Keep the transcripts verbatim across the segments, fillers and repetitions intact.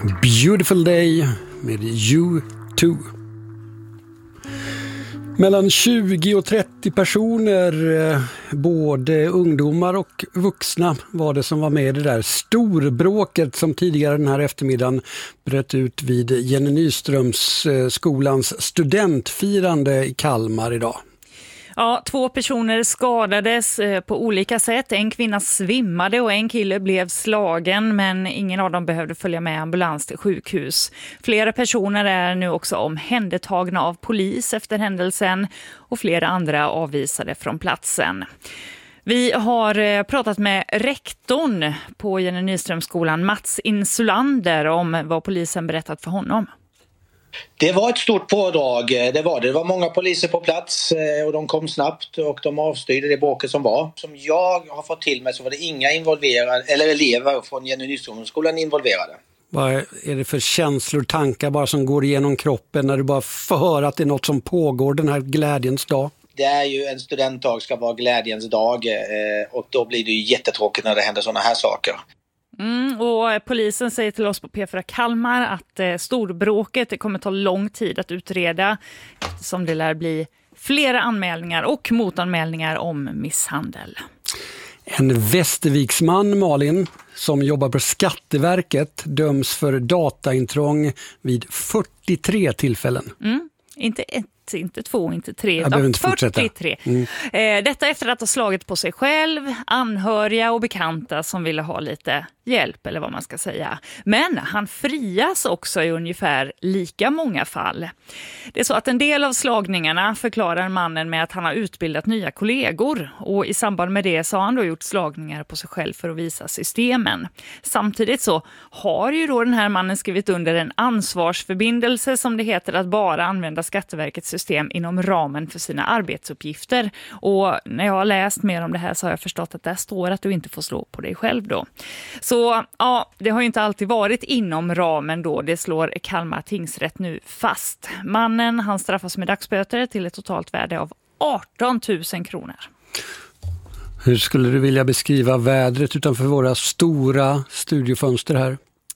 Beautiful Day med U två. Mellan tjugo och trettio personer, både ungdomar och vuxna, var det som var med i det där storbråket som tidigare den här eftermiddagen bröt ut vid Jenny Nyströms skolans studentfirande i Kalmar idag. Ja, två personer skadades på olika sätt. En kvinna svimmade och en kille blev slagen, men ingen av dem behövde följa med ambulans till sjukhus. Flera personer är nu också omhändertagna av polis efter händelsen och flera andra avvisade från platsen. Vi har pratat med rektorn på Jenny Nyströmskolan, Mats Insulander, om vad polisen berättat för honom. Det var ett stort pådrag, det var det. Det var många poliser på plats och de kom snabbt och de avstyrde det bråket som var. Som jag har fått till mig så var det inga involverade, eller elever från Jenny Nyströmskolan involverade. Vad är det för känslor, tankar bara som går igenom kroppen när du bara får höra att det är något som pågår den här glädjens dag? Det är ju en studentdag, ska vara glädjens dag och då blir det ju jättetråkigt när det händer sådana här saker. Mm, och polisen säger till oss på P fyra Kalmar att eh, storbråket det kommer ta lång tid att utreda eftersom det lär bli flera anmälningar och motanmälningar om misshandel. En Västerviksman, Malin, som jobbar på Skatteverket döms för dataintrång vid fyrtiotre tillfällen. Mm, inte ett. Inte två, inte tre, jag behöver inte fyrtiotre. Mm. Eh, detta efter att ha slagit på sig själv, anhöriga och bekanta som ville ha lite hjälp eller vad man ska säga. Men han frias också i ungefär lika många fall. Det är så att en del av slagningarna förklarar mannen med att han har utbildat nya kollegor och i samband med det så har han då gjort slagningar på sig själv för att visa systemen. Samtidigt så har ju då den här mannen skrivit under en ansvarsförbindelse som det heter att bara använda Skatteverkets system inom ramen för sina arbetsuppgifter. Och när jag har läst mer om det här så har jag förstått att det står att du inte får slå på dig själv då. Så ja, det har ju inte alltid varit inom ramen då, det slår Kalmar tingsrätt nu fast. Mannen, han straffas med dagsböter till ett totalt värde av arton tusen kronor. Hur skulle du vilja beskriva vädret utanför våra stora studiofönster här?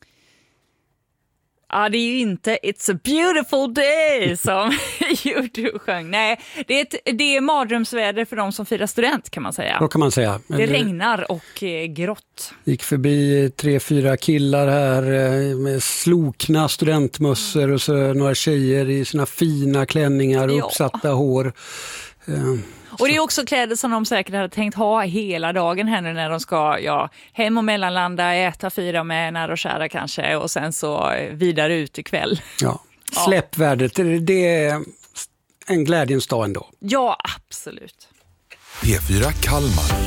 Ja, det är ju inte It's a beautiful day som YouTube sjöng. Nej, det är, ett, det är mardrömsväder för de som firar student kan man säga. Då kan man säga. Men det, det regnar och eh, grått. Gick förbi tre, fyra killar här eh, med slokna studentmössor och så några tjejer i sina fina klänningar och ja. uppsatta hår. Eh, Och det är också kläder som de säkert hade tänkt ha hela dagen här nu när de ska ja, hem och mellanlanda, äta, fira med nära och kära kanske och sen så vidare ut ikväll. Ja, släpp ja. Värdet. Det är en glädjens dag ändå. Ja, absolut. P fyra Kalmar.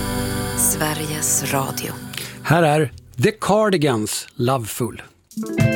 Sveriges Radio. Här är The Cardigans, Loveful.